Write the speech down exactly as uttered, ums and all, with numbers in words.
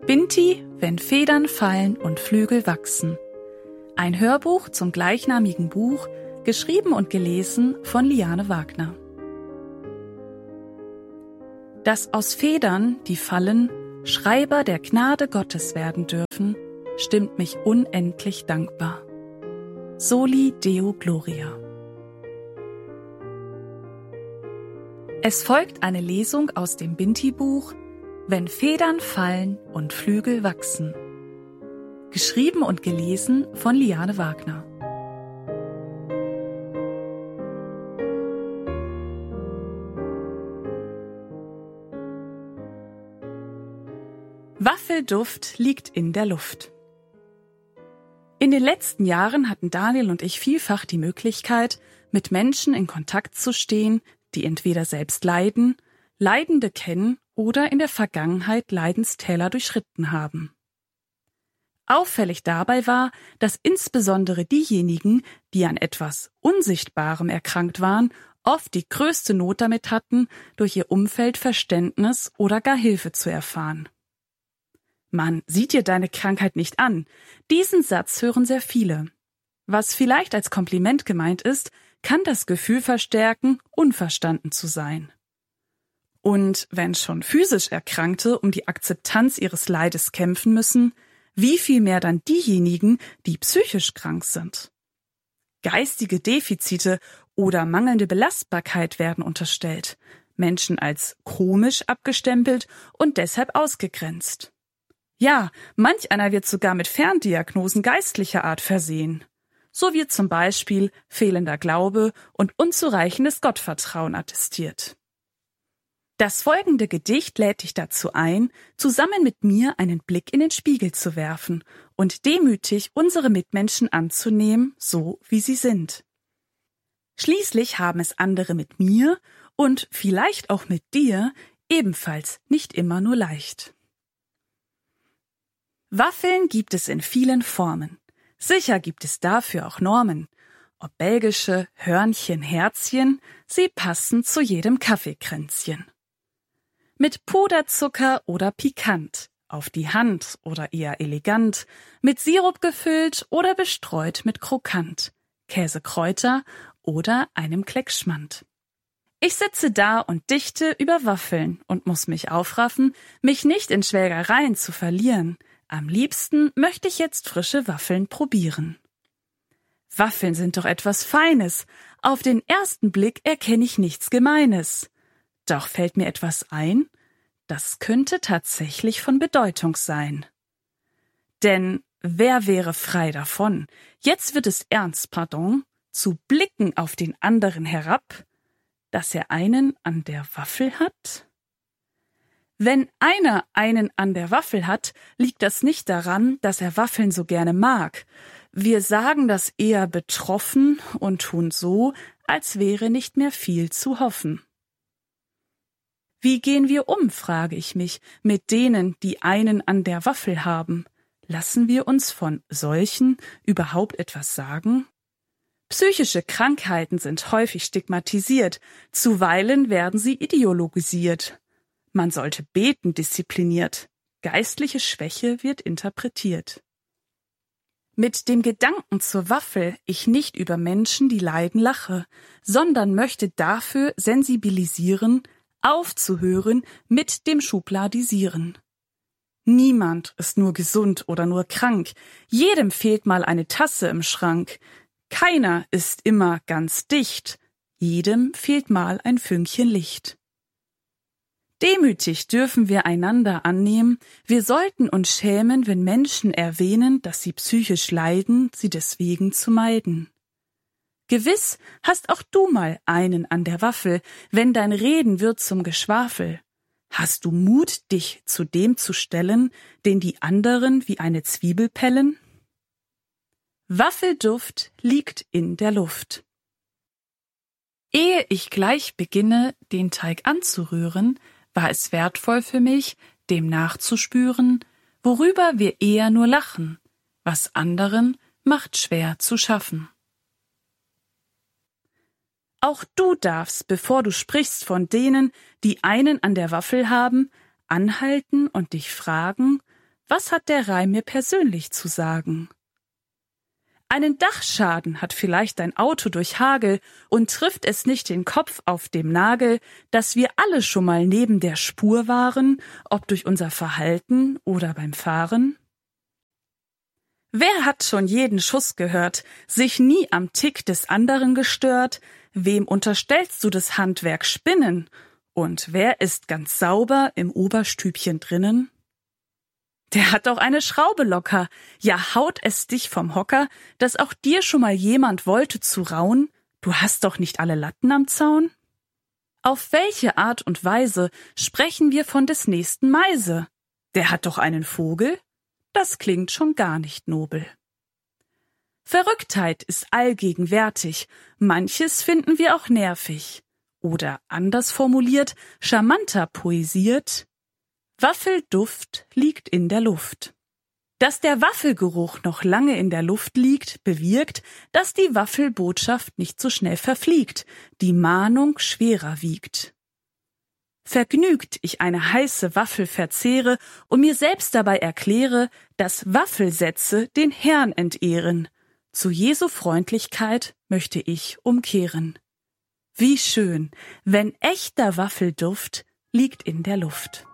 Binti, wenn Federn fallen und Flügel wachsen. Ein Hörbuch zum gleichnamigen Buch, geschrieben und gelesen von Liane Wagner. Dass aus Federn, die fallen, Schreiber der Gnade Gottes werden dürfen, stimmt mich unendlich dankbar. Soli Deo Gloria. Es folgt eine Lesung aus dem Binti-Buch Wenn Federn fallen und Flügel wachsen. Geschrieben und gelesen von Liane Wagner. Waffelduft liegt in der Luft. In den letzten Jahren hatten Daniel und ich vielfach die Möglichkeit, mit Menschen in Kontakt zu stehen, die entweder selbst leiden, Leidende kennen oder in der Vergangenheit Leidenstäler durchschritten haben. Auffällig dabei war, dass insbesondere diejenigen, die an etwas Unsichtbarem erkrankt waren, oft die größte Not damit hatten, durch ihr Umfeld Verständnis oder gar Hilfe zu erfahren. Man sieht dir deine Krankheit nicht an. Diesen Satz hören sehr viele. Was vielleicht als Kompliment gemeint ist, kann das Gefühl verstärken, unverstanden zu sein. Und wenn schon physisch Erkrankte um die Akzeptanz ihres Leides kämpfen müssen, wie viel mehr dann diejenigen, die psychisch krank sind? Geistige Defizite oder mangelnde Belastbarkeit werden unterstellt, Menschen als komisch abgestempelt und deshalb ausgegrenzt. Ja, manch einer wird sogar mit Ferndiagnosen geistlicher Art versehen. So wird zum Beispiel fehlender Glaube und unzureichendes Gottvertrauen attestiert. Das folgende Gedicht lädt dich dazu ein, zusammen mit mir einen Blick in den Spiegel zu werfen und demütig unsere Mitmenschen anzunehmen, so wie sie sind. Schließlich haben es andere mit mir und vielleicht auch mit dir ebenfalls nicht immer nur leicht. Waffeln gibt es in vielen Formen. Sicher gibt es dafür auch Normen. Ob belgische, Hörnchen, Herzchen, sie passen zu jedem Kaffeekränzchen. Mit Puderzucker oder pikant, auf die Hand oder eher elegant, mit Sirup gefüllt oder bestreut mit krokant, Käsekräuter oder einem Kleckschmand. Ich sitze da und dichte über Waffeln und muss mich aufraffen, mich nicht in Schwelgereien zu verlieren. Am liebsten möchte ich jetzt frische Waffeln probieren. Waffeln sind doch etwas Feines. Auf den ersten Blick erkenne ich nichts Gemeines. Doch fällt mir etwas ein, das könnte tatsächlich von Bedeutung sein. Denn wer wäre frei davon, jetzt wird es ernst, pardon, zu blicken auf den anderen herab, dass er einen an der Waffel hat? Wenn einer einen an der Waffel hat, liegt das nicht daran, dass er Waffeln so gerne mag. Wir sagen das eher betroffen und tun so, als wäre nicht mehr viel zu hoffen. Wie gehen wir um, frage ich mich, mit denen, die einen an der Waffel haben? Lassen wir uns von solchen überhaupt etwas sagen? Psychische Krankheiten sind häufig stigmatisiert, zuweilen werden sie ideologisiert. Man sollte beten diszipliniert, geistliche Schwäche wird interpretiert. Mit dem Gedanken zur Waffel ich nicht über Menschen, die leiden, lache, sondern möchte dafür sensibilisieren, aufzuhören mit dem Schubladisieren. Niemand ist nur gesund oder nur krank, jedem fehlt mal eine Tasse im Schrank. Keiner ist immer ganz dicht, jedem fehlt mal ein Fünkchen Licht. Demütig dürfen wir einander annehmen, wir sollten uns schämen, wenn Menschen erwähnen, dass sie psychisch leiden, sie deswegen zu meiden. Gewiss hast auch du mal einen an der Waffel, wenn dein Reden wird zum Geschwafel. Hast du Mut, dich zu dem zu stellen, den die anderen wie eine Zwiebel pellen? Waffelduft liegt in der Luft. Ehe ich gleich beginne, den Teig anzurühren, war es wertvoll für mich, dem nachzuspüren, worüber wir eher nur lachen, was anderen macht schwer zu schaffen. Auch du darfst, bevor du sprichst von denen, die einen an der Waffel haben, anhalten und dich fragen, Was hat der Reim mir persönlich zu sagen? Einen Dachschaden hat vielleicht dein Auto durch Hagel und trifft es nicht den Kopf auf dem Nagel, dass wir alle schon mal neben der Spur waren, ob durch unser Verhalten oder beim Fahren? Wer hat schon jeden Schuss gehört, sich nie am Tick des anderen gestört? Wem unterstellst du das Handwerk Spinnen? Und wer ist ganz sauber im Oberstübchen drinnen? Der hat doch eine Schraube locker. Ja, haut es dich vom Hocker, dass auch dir schon mal jemand wollte zu rauen? Du hast doch nicht alle Latten am Zaun? Auf welche Art und Weise sprechen wir von des nächsten Meise? Der hat doch einen Vogel? Das klingt schon gar nicht nobel. Verrücktheit ist allgegenwärtig, manches finden wir auch nervig. Oder anders formuliert, charmanter poesiert: Waffelduft liegt in der Luft. Dass der Waffelgeruch noch lange in der Luft liegt, bewirkt, dass die Waffelbotschaft nicht so schnell verfliegt, die Mahnung schwerer wiegt. Vergnügt ich eine heiße Waffel verzehre und mir selbst dabei erkläre, dass Waffelsätze den Herrn entehren, zu Jesu Freundlichkeit möchte ich umkehren. Wie schön, wenn echter Waffelduft liegt in der Luft.